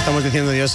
estamos diciendo adiós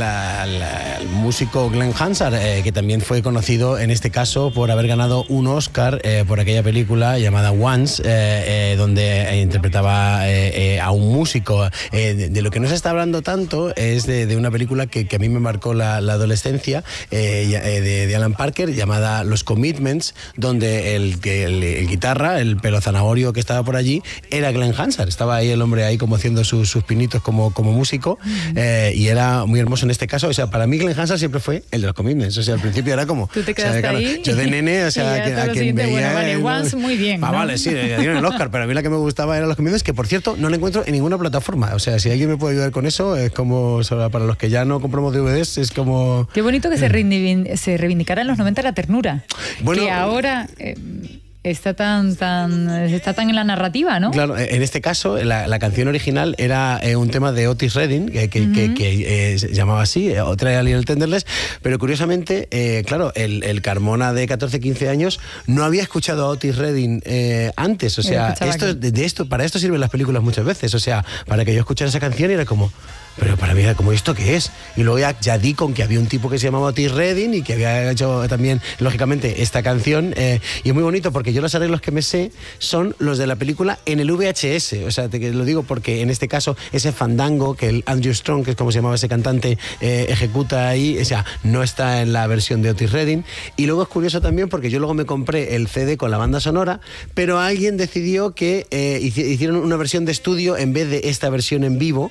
al músico Glenn Hansard, que también fue conocido en este caso por haber ganado un Oscar por aquella película llamada Once, donde interpretaba a un músico. De lo que no se está hablando tanto es de una película que a mí me marcó la adolescencia, de Alan Parker, llamada Los Commitments, donde el guitarra, el pelo zanahorio que estaba por allí, era Glenn Hansard. Estaba ahí el hombre ahí como haciendo sus pinitos como músico, y era muy hermoso en este caso. O sea, para mí Glenn Hansard siempre fue el de Los Commitments. O sea, al principio era como... Tú te quedaste ahí. Yo de nene, o sea, a quien veía... Bueno, vale, Once, muy bien, ¿no? Vale, sí, le dieron el Oscar, pero a mí la que me gustaba era Los Commitments, que por cierto no la encuentro en ninguna plataforma. O sea, si alguien me puede ayudar con eso, es como, o sea, para los que ya no compramos DVDs, es como... Qué bonito que se reivindicara en los 90 la ternura. Bueno, que ahora... está tan en la narrativa, ¿no? Claro, en este caso la canción original era un tema de Otis Redding, que se llamaba así, otra era Little Tenderness, pero curiosamente, claro, el Carmona de 14-15 años no había escuchado a Otis Redding antes. O sea, para esto sirven las películas muchas veces. O sea, para que yo escuchara esa canción y era como... Pero para mí era como, ¿esto qué es? Y luego ya di con que había un tipo que se llamaba Otis Redding y que había hecho también, lógicamente, esta canción. Y es muy bonito porque yo los arreglos que me sé son los de la película en el VHS. O sea, te lo digo porque en este caso ese fandango que el Andrew Strong, que es como se llamaba ese cantante, ejecuta ahí, o sea, no está en la versión de Otis Redding. Y luego es curioso también porque yo luego me compré el CD con la banda sonora, pero alguien decidió que hicieron una versión de estudio en vez de esta versión en vivo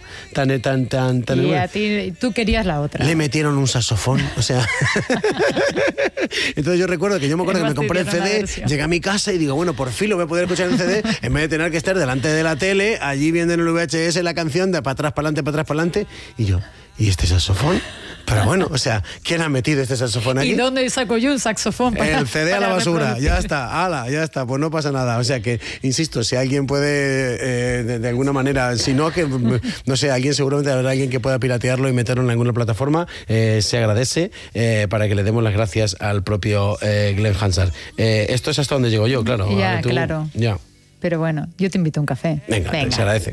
y a ti, tú querías la otra. Le metieron un saxofón, o sea... Entonces yo recuerdo que me compré el CD, llegué a mi casa y digo, bueno, por fin lo voy a poder escuchar en el CD, en vez de tener que estar delante de la tele, allí viendo en el VHS la canción de para atrás, para adelante, y yo, ¿y este saxofón? Pero bueno, o sea, ¿quién ha metido este saxofón aquí? ¿Y dónde saco yo un saxofón? El CD a la basura, ya está, pues no pasa nada. O sea que, insisto, si alguien puede, de alguna manera, si no, que, no sé, alguien seguramente habrá alguien que pueda piratearlo y meterlo en alguna plataforma, se agradece, para que le demos las gracias al propio Glenn Hansard. Esto es hasta donde llego yo, claro. Ya, claro. Ya. Pero bueno, yo te invito a un café. Venga. Se agradece.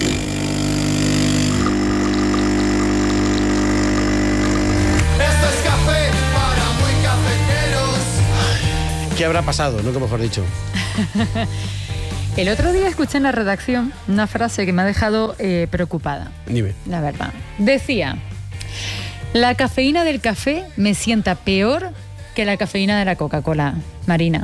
¿Qué habrá pasado? Nunca mejor dicho. El otro día escuché en la redacción una frase que me ha dejado preocupada. Dime. La verdad. Decía, la cafeína del café me sienta peor que la cafeína de la Coca-Cola, Marina.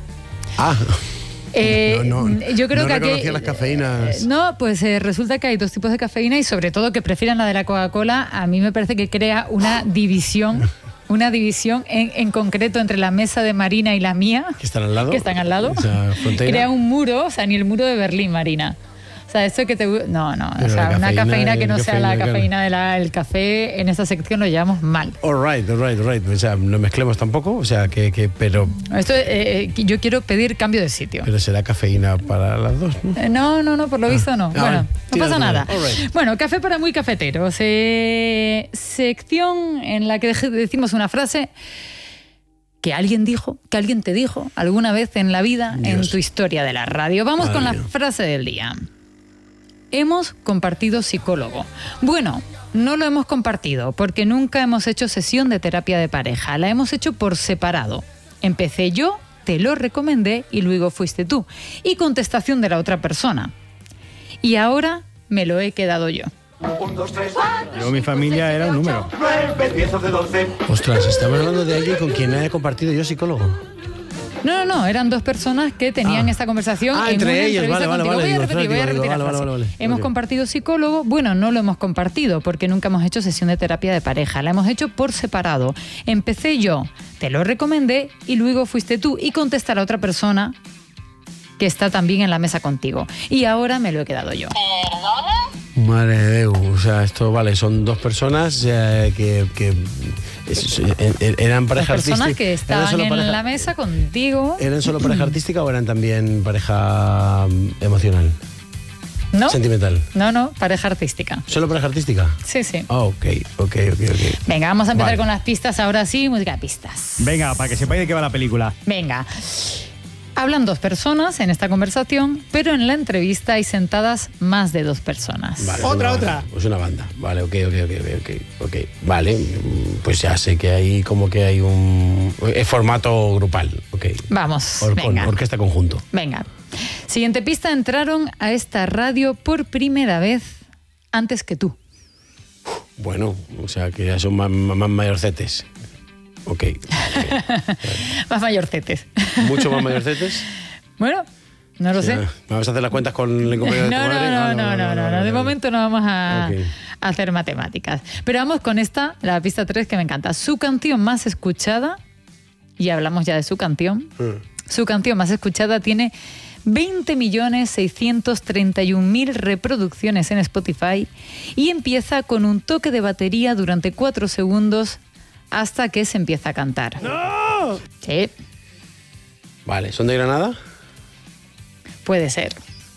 Yo creo que aquí las cafeínas. No, pues resulta que hay dos tipos de cafeína y sobre todo que prefieren la de la Coca-Cola. A mí me parece que crea una división en concreto entre la mesa de Marina y la mía. ¿Que están al lado? Crea un muro, o sea, ni el muro de Berlín, Marina. O sea, esto que te... No, o sea, una cafeína que no sea la cafeína del café, en esta sección lo llevamos mal. All right. O sea, no mezclemos tampoco, o sea, pero... Esto, yo quiero pedir cambio de sitio. Pero será cafeína para las dos, ¿no? No, por lo visto no. Bueno, no pasa nada. Right. Bueno, café para muy cafeteros. Sección en la que decimos una frase que alguien te dijo alguna vez en la vida, en tu historia de la radio. Vamos con la frase del día. Hemos compartido psicólogo. Bueno, no lo hemos compartido porque nunca hemos hecho sesión de terapia de pareja. La hemos hecho por separado. Empecé yo, te lo recomendé y luego fuiste tú. Y contestación de la otra persona. Y ahora me lo he quedado yo. 1, 2, 3, 4. Yo, mi familia era un número. 9, 10, 11, 12. Ostras, estamos hablando de alguien con quien he compartido yo psicólogo. No, eran dos personas que tenían esta conversación. Entre ellos, vale. Voy a repetir la frase. Vale. Hemos compartido psicólogo. Bueno, no lo hemos compartido porque nunca hemos hecho sesión de terapia de pareja. La hemos hecho por separado. Empecé yo, te lo recomendé y luego fuiste tú. Y contesta la otra persona que está también en la mesa contigo. Y ahora me lo he quedado yo. ¿Perdona? Madre de Dios, o sea, esto, vale, son dos personas que eran pareja artística. Personas que estaban en la mesa contigo. ¿Eran solo pareja artística o eran también pareja emocional? ¿No? Sentimental. No, pareja artística. ¿Solo pareja artística? Sí. Ok. Venga, vamos a empezar con las pistas ahora sí, música de pistas. Venga, para que sepáis de qué va la película. Venga. Hablan 2 personas en esta conversación, pero en la entrevista hay sentadas más de 2 personas. Vale, Otra. Es una banda. Vale, ok. Vale, pues ya sé que hay como que hay un formato grupal. Ok. Vamos, venga. Orquesta conjunto. Venga. Siguiente pista, entraron a esta radio por primera vez antes que tú. Bueno, o sea que ya son más mayorcetes. Ok. Más mayorcetes. ¿Mucho más mayorcetes? Bueno, no lo sé. ¿Me vas a hacer las cuentas con el compañero de tu madre? No. De momento no vamos a Ok. hacer matemáticas. Pero vamos con esta, la pista 3, que me encanta. Su canción más escuchada, y hablamos ya de su canción, su canción más escuchada tiene 20.631.000 reproducciones en Spotify y empieza con un toque de batería durante 4 segundos hasta que se empieza a cantar. ¡No! Sí, Vale, ¿son de Granada? puede ser.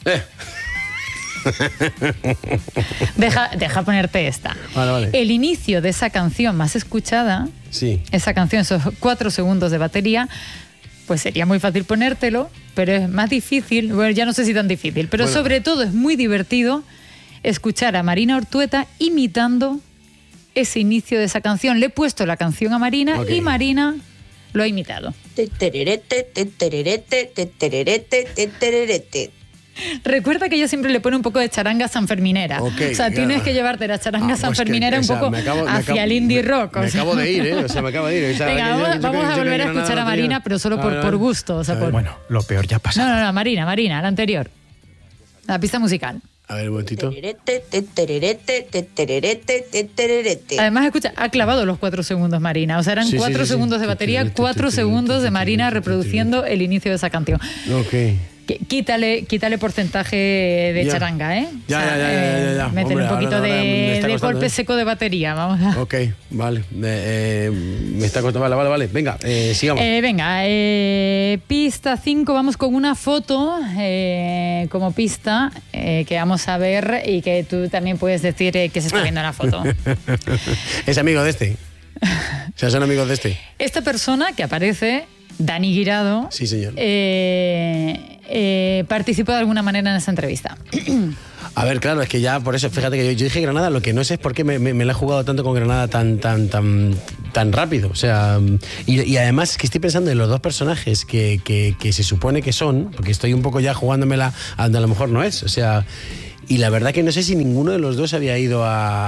Deja ponerte esta. Vale. El inicio de esa canción más escuchada, Sí. esa canción, esos 4 segundos de batería, pues sería muy fácil ponértelo, pero es más difícil, bueno, ya no sé si tan difícil, pero Bueno. sobre todo es muy divertido escuchar a Marina Ortueta imitando ese inicio de esa canción. Le he puesto la canción a Marina Ok. y Marina lo ha imitado. Recuerda que ella siempre le pone un poco de charanga sanferminera. Ok, o sea, claro. tienes que llevarte la charanga sanferminera un poco hacia el indie rock. Me o sea. acabo de ir, ¿eh? O sea, me acabo de ir. O sea, Venga, vamos a volver a escuchar a Marina, pero solo por gusto. O sea, por... Bueno, lo peor ya pasa. No, Marina, la anterior. La pista musical. A ver, un momentito. Además, escucha, ha clavado los 4 segundos Marina. O sea, eran Sí, 4 segundos de batería, 4 segundos de Marina reproduciendo el inicio de esa canción. Ok. Quítale porcentaje de Ya. charanga, ¿eh? Ya. Métele Hombre, un poquito ahora me está de costando, golpe ¿eh? seco de batería. Vamos a... Ok, vale. Me está costando. Vale. Venga, sigamos. Venga, pista 5, vamos con una foto como pista que vamos a ver y que tú también puedes decir que se está viendo en la foto. Es amigo de este. O sea, son amigos de este. Esta persona que aparece, Dani Guirado, Sí, señor. participó de alguna manera en esa entrevista. A ver, claro, es que ya por eso, fíjate que yo dije Granada, lo que no sé es por qué me la he jugado tanto con Granada tan rápido. O sea, y además es que estoy pensando en los 2 personajes que se supone que son, porque estoy un poco ya jugándomela a donde a lo mejor no es. O sea, y la verdad que no sé si ninguno de los 2 había ido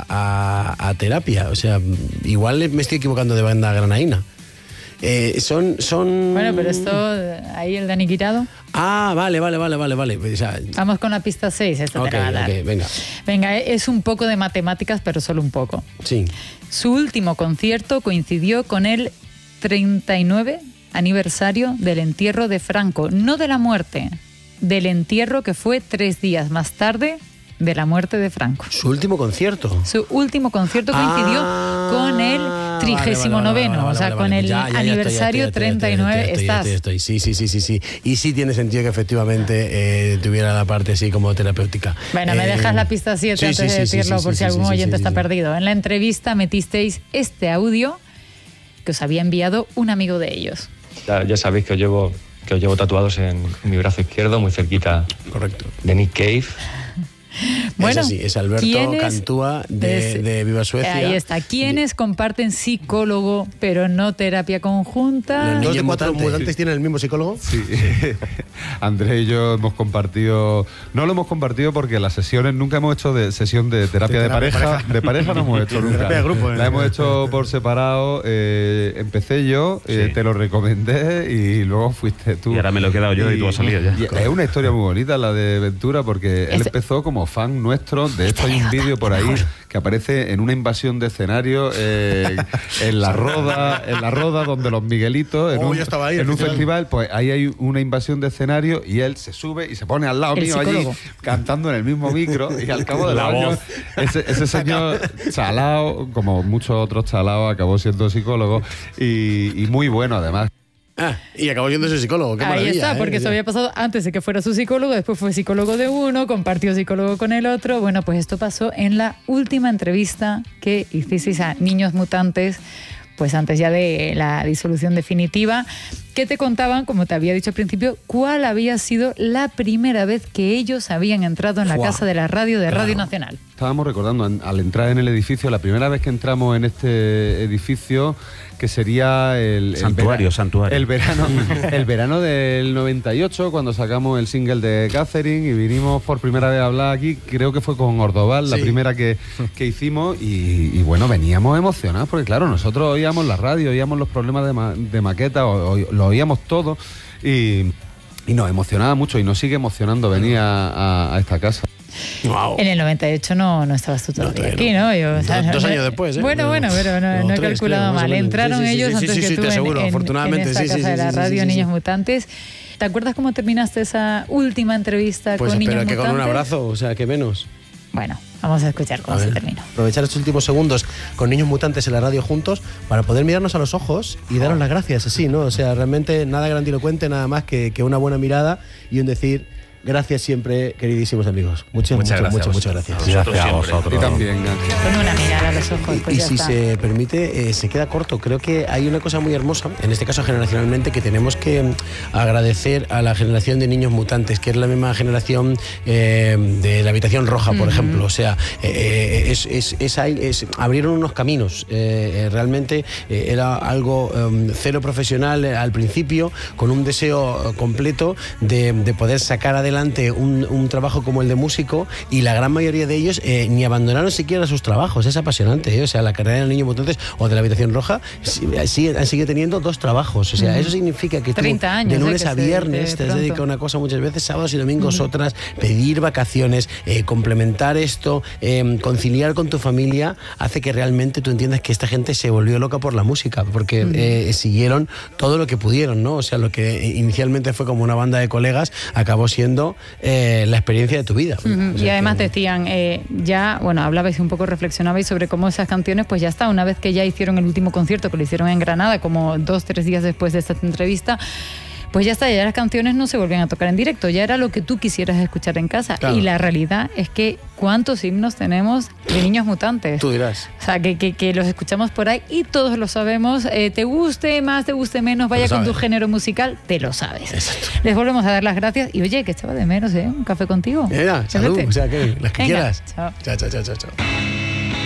a terapia. O sea, igual me estoy equivocando de banda granadina. Son... Bueno, pero esto, ahí el Dani Guirado. Ah, vale. O sea, Vamos con la pista 6, esta te la va a dar. ok, venga. Venga, es un poco de matemáticas, pero solo un poco. Sí. Su último concierto coincidió con el 39 aniversario del entierro de Franco, no de la muerte, del entierro que fue 3 días más tarde de la muerte de Franco. Su último concierto. Su último concierto coincidió con el 39º, o sea, con el aniversario 39. Estoy. Sí. Y sí tiene sentido que efectivamente tuviera la parte así como terapéutica. Bueno, me dejas la pista 7 antes de decirlo, por si algún oyente está perdido. En la entrevista metisteis este audio que os había enviado un amigo de ellos. Ya sabéis que os llevo tatuados en mi brazo izquierdo, muy cerquita Correcto. de Nick Cave. Bueno, es así, es Alberto ¿quiénes? Cantúa de Viva Suecia. Ahí está. ¿Quiénes comparten psicólogo pero no terapia conjunta? Los 2 de niños 4 mutantes. mutantes tienen el mismo psicólogo. Sí, Andrés y yo hemos compartido, no lo hemos compartido porque las sesiones nunca hemos hecho de sesión de terapia de pareja, de pareja no hemos hecho nunca. Terapia de grupo, La hemos hecho por separado, empecé yo, te lo recomendé y luego fuiste tú. Y ahora me lo he quedado yo y tú has salido ya. Y es una historia muy bonita la de Ventura porque él empezó como fan nuestro, de hecho hay un vídeo por ahí que aparece en una invasión de escenario en la Roda donde los Miguelitos en yo estaba ahí, en un oficial. festival, pues ahí hay una invasión de escenario y él se sube y se pone al lado El mío psicólogo. allí cantando en el mismo micro y al cabo de los La años ese señor chalao, como muchos otros chalaos, acabó siendo psicólogo y muy bueno además. Y acabó siendo su psicólogo. Qué Ahí maravilla, está, porque eso había pasado antes de que fuera su psicólogo, después fue psicólogo de uno, compartió psicólogo con el otro. Bueno, pues esto pasó en la última entrevista que hicisteis a Niños Mutantes, pues antes ya de la disolución definitiva, que te contaban, como te había dicho al principio, cuál había sido la primera vez que ellos habían entrado en la casa de la radio de Radio Nacional. Estábamos recordando, al entrar en el edificio, la primera vez que entramos en este edificio, que sería el santuario. El verano del 98, cuando sacamos el single de Catherine y vinimos por primera vez a hablar aquí, creo que fue con Ordoval, la primera que hicimos, y bueno, veníamos emocionados, porque claro, nosotros oíamos la radio, oíamos los problemas de maqueta, lo oíamos todo, y nos emocionaba mucho, y nos sigue emocionando venir a esta casa. Wow. En el 98 no estabas tú todavía aquí, ¿no? Yo, o sea, 2 años después, ¿eh? Bueno, pero no he calculado mal. Entraron ellos antes que tú en esta casa de la radio, Niños Mutantes. ¿Te acuerdas cómo terminaste esa última entrevista con Niños Mutantes? Pues espero que con un abrazo, o sea, que menos. Bueno, vamos a escuchar cómo se terminó. Aprovechar estos últimos segundos con Niños Mutantes en la radio juntos para poder mirarnos a los ojos y daros las gracias, así, ¿no? O sea, realmente nada grandilocuente, nada más que una buena mirada y un decir... Gracias siempre, queridísimos amigos. Muchas gracias. Gracias a vosotros. Y también. Con una mirada a los ojos. Pues y si está. se permite, se queda corto. Creo que hay una cosa muy hermosa, en este caso generacionalmente, que tenemos que agradecer a la generación de Niños Mutantes, que es la misma generación de la Habitación Roja, por ejemplo. O sea, abrieron unos caminos. Realmente era algo cero profesional al principio, con un deseo completo de poder sacar adelante un trabajo como el de músico, y la gran mayoría de ellos ni abandonaron siquiera sus trabajos. Es apasionante, ¿eh? O sea, la carrera de Niños Mutantes o de la Habitación Roja han seguido teniendo 2 trabajos. O sea, eso significa que tú 30 años, de lunes a viernes te has dedicado a una cosa, muchas veces sábados y domingos otras, pedir vacaciones, complementar esto, conciliar con tu familia, hace que realmente tú entiendas que esta gente se volvió loca por la música, porque siguieron todo lo que pudieron, ¿no? O sea, lo que inicialmente fue como una banda de colegas acabó siendo la experiencia de tu vida. O sea, y además decían, hablabais un poco, reflexionabais sobre cómo esas canciones, pues ya está, una vez que ya hicieron el último concierto, que lo hicieron en Granada, como 2-3 días después de esta entrevista, pues ya está, ya las canciones no se volvían a tocar en directo, ya era lo que tú quisieras escuchar en casa. Claro. Y la realidad es que ¿cuántos himnos tenemos de Niños Mutantes? Tú dirás. O sea, que los escuchamos por ahí y todos lo sabemos. Te guste más, te guste menos, vaya con tu género musical, te lo sabes. Exacto. Les volvemos a dar las gracias. Y oye, que estaba de menos, un café contigo. Salud, o sea, que las que Venga, quieras. chao. Chao.